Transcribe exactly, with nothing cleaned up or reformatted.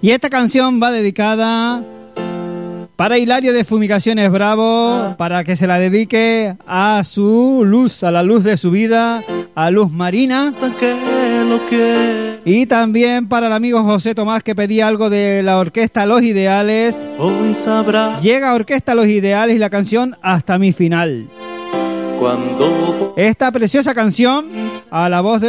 Y esta canción va dedicada para Hilario de Fumigaciones Bravo, para que se la dedique a su luz, a la luz de su vida, a Luz Marina. Y también para el amigo José Tomás, que pedía algo de la orquesta Los Ideales. Llega Orquesta Los Ideales y la canción Hasta mi final. Esta preciosa canción a la voz de